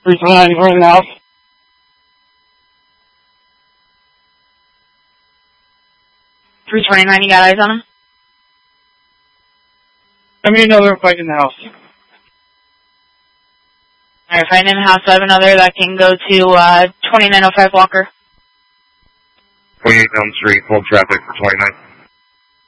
329, we're in the house. $329, you got eyes on him? Let me know they're fighting in the house. Alright, fighting in the house. I have another that can go to 2905 Walker. 28 Elm Street, full traffic for 29.